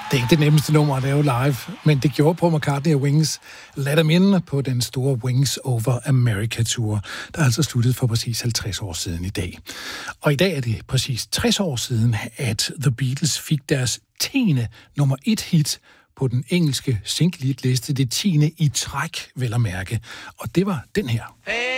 Det er ikke det nemmeste nummer at lave live, men det gjorde Paul McCartney og Wings Let Them In på den store Wings Over America Tour, der altså sluttede for præcis 50 år siden i dag. Og i dag er det præcis 60 år siden, at The Beatles fik deres 10. nummer 1 hit på den engelske single-hit-liste, det 10. i træk, vel at mærke. Og det var den her.